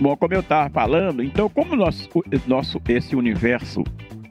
Bom, como eu estava falando, então como esse universo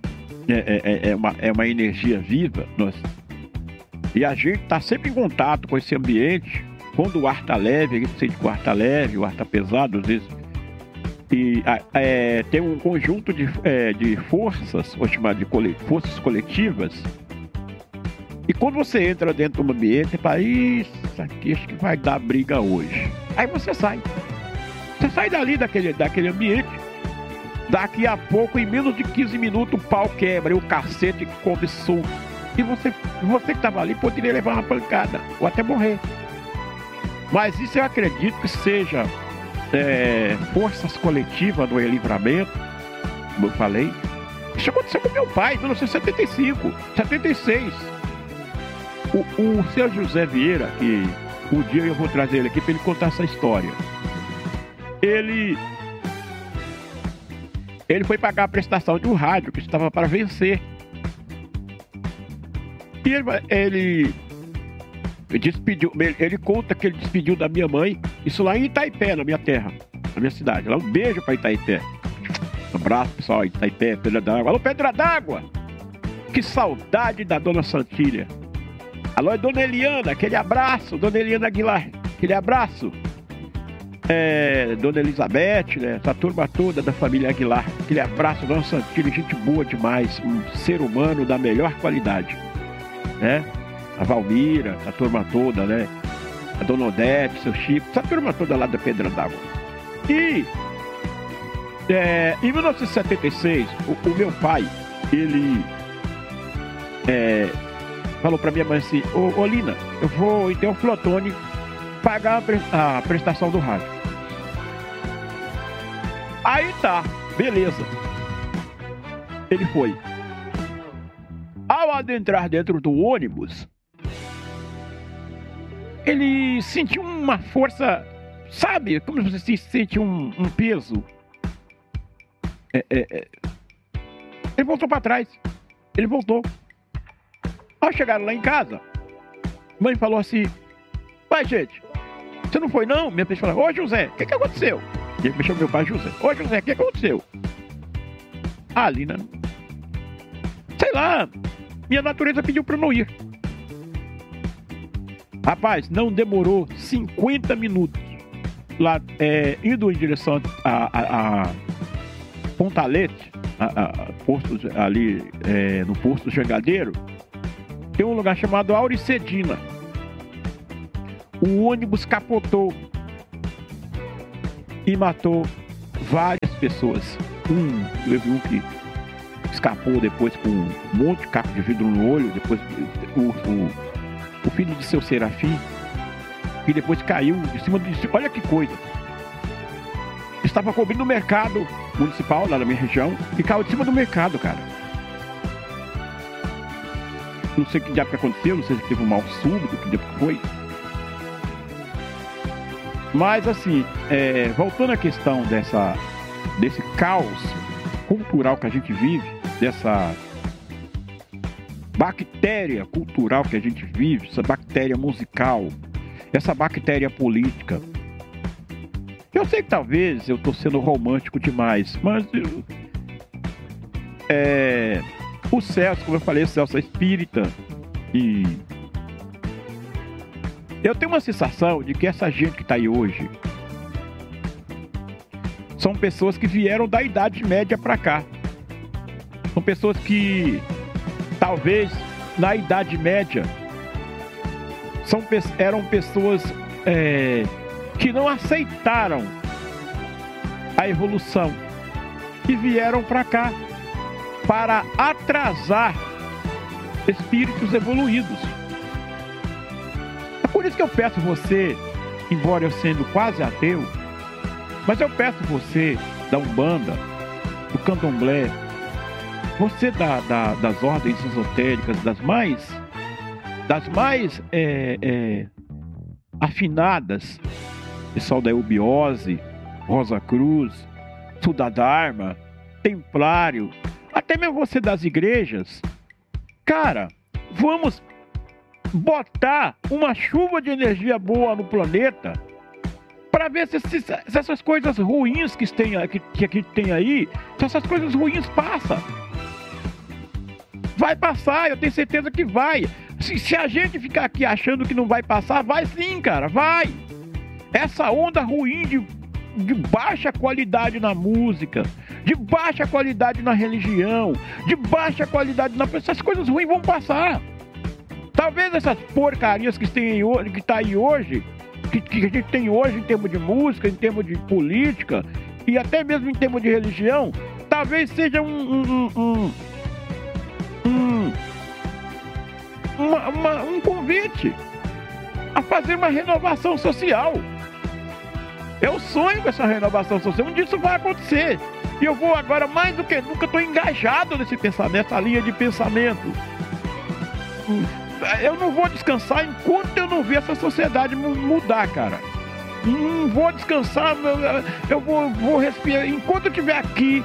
é uma energia viva, e a gente está sempre em contato com esse ambiente. Quando o ar está leve, a gente sente que o ar está leve, o ar está pesado, às vezes. E tem um conjunto de forças, vou chamar de forças coletivas. E quando você entra dentro de um ambiente, você fala, isso aqui acho que vai dar briga hoje. Aí você sai. Você sai dali daquele ambiente. Daqui a pouco, em menos de 15 minutos, o pau quebra, e o cacete come solto. E você que estava ali poderia levar uma pancada, ou até morrer. Mas isso eu acredito que seja forças coletivas no livramento, como eu falei. Isso aconteceu com meu pai em 1975, 76. O seu José Vieira, que um dia eu vou trazer ele aqui para ele contar essa história. Ele foi pagar a prestação de um rádio que estava para vencer. E ele despediu, ele conta que ele despediu da minha mãe, isso lá em Itaipé, na minha terra, na minha cidade. Lá, um beijo para Itaipé. Um abraço, pessoal, Itaipé, Pedra d'Água. Alô, Pedra d'Água! Que saudade da Dona Santília. Alô, Dona Eliana, aquele abraço. Dona Eliana Aguilar, aquele abraço. Dona Elizabeth, né? Essa turma toda da família Aguilar. Aquele abraço, Dona Santília, gente boa demais. Um ser humano da melhor qualidade, né? A Valmira, a turma toda, né? A Dona Odete, seu Chico, essa turma toda lá da Pedra d'Água. E em 1976, o meu pai, ele falou pra minha mãe assim, ô Lina, eu vou em Teoflotone pagar a prestação do rádio. Aí tá, beleza. Ele foi. Ao adentrar dentro do ônibus, ele sentiu uma força, sabe? Como você sente um peso. Ele voltou para trás. Ele voltou. Ao chegar lá em casa, a mãe falou assim, vai, gente, você não foi não? Minha filha falou, ô José, o que aconteceu? E ele me chamou meu pai José. Ô José, o que aconteceu? Lina, sei lá, minha natureza pediu para eu não ir. Rapaz, não demorou 50 minutos lá, indo em direção a Pontalete, postos ali no posto Jangadeiro, tem um lugar chamado Auricedina. O ônibus capotou e matou várias pessoas. Teve um que escapou depois com um monte de caco de vidro no olho, depois o filho de seu Serafim, que depois caiu de cima do... Olha que coisa! Estava cobrindo o mercado municipal lá na minha região e caiu de cima do mercado, cara. Não sei o que diabo que aconteceu, não sei se teve um mal súbito, que diabo que foi. Mas assim, voltando à questão desse caos cultural que a gente vive, dessa bactéria cultural que a gente vive, essa bactéria musical, essa bactéria política. Eu sei que talvez eu estou sendo romântico demais, mas o Celso, como eu falei, o Celso é espírita, e eu tenho uma sensação de que essa gente que está aí hoje são pessoas que vieram da Idade Média para cá. São pessoas que talvez na Idade Média eram pessoas que não aceitaram a evolução e vieram para cá para atrasar espíritos evoluídos. É por isso que eu peço você, embora eu sendo quase ateu, mas eu peço você da Umbanda, do Candomblé, você das ordens esotéricas, das mais afinadas, pessoal da Eubiose, Rosa Cruz, Sudadharma, Templário, até mesmo você das igrejas, cara, vamos botar uma chuva de energia boa no planeta para ver se essas coisas ruins que tem aí, se essas coisas ruins passam. Vai passar, eu tenho certeza que vai. Se a gente ficar aqui achando que não vai passar, vai sim, cara, vai. Essa onda ruim de baixa qualidade na música, de baixa qualidade na religião, de baixa qualidade essas coisas ruins vão passar. Talvez essas porcarias que tá aí hoje, que a gente tem hoje em termos de música, em termos de política e até mesmo em termos de religião, talvez seja um convite a fazer uma renovação social. Eu sonho com essa renovação social, um dia isso vai acontecer. E eu vou agora, mais do que nunca, estou engajado nesse pensamento, nessa linha de pensamento. Eu não vou descansar enquanto eu não ver essa sociedade mudar, cara. Não vou descansar, eu vou respirar. Enquanto eu estiver aqui,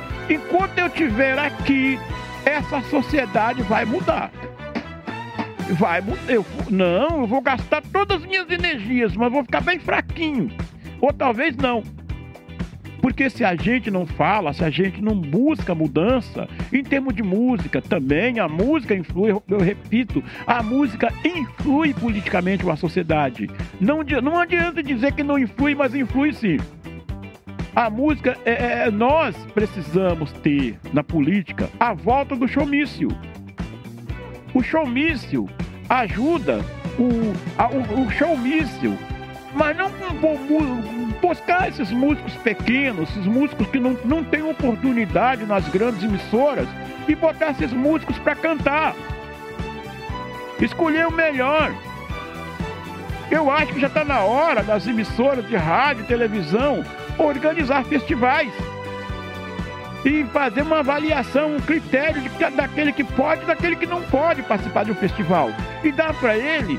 essa sociedade vai mudar. Vai mudar. Eu vou gastar todas as minhas energias, mas vou ficar bem fraquinho. Ou talvez não. Porque se a gente não fala, se a gente não busca mudança, em termos de música também, a música influi, eu repito, a música influi politicamente uma sociedade. Não adianta dizer que não influi, mas influi sim. A música, nós precisamos ter na política a volta do showmício. O showmício ajuda, o showmício, mas não buscar esses músicos pequenos, esses músicos que não têm oportunidade nas grandes emissoras e botar esses músicos para cantar. Escolher o melhor. Eu acho que já está na hora das emissoras de rádio e televisão organizar festivais e fazer uma avaliação, um critério daquele que pode e daquele que não pode participar de um festival. E dá para ele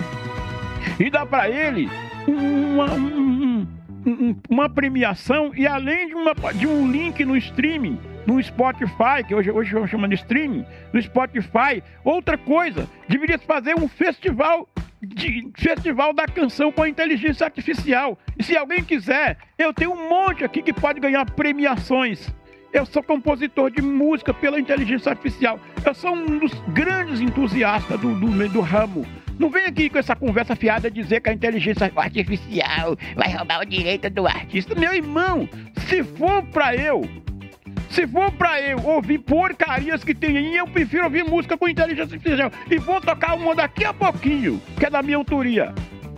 uma premiação, e além de um link no streaming, no Spotify, que hoje eu chamo de streaming, no Spotify, outra coisa, deveria fazer um festival da canção com a inteligência artificial. E se alguém quiser, eu tenho um monte aqui que pode ganhar premiações. Eu sou compositor de música pela inteligência artificial. Eu sou um dos grandes entusiastas do ramo. Não vem aqui com essa conversa fiada dizer que a inteligência artificial vai roubar o direito do artista. Meu irmão, se for pra eu ouvir porcarias que tem aí, eu prefiro ouvir música com inteligência artificial. E vou tocar uma daqui a pouquinho, que é da minha autoria.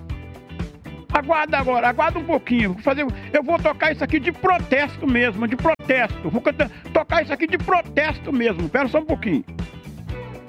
Aguarda um pouquinho. Eu vou tocar isso aqui de protesto mesmo, de protesto. Vou tocar isso aqui de protesto mesmo. Espera só um pouquinho.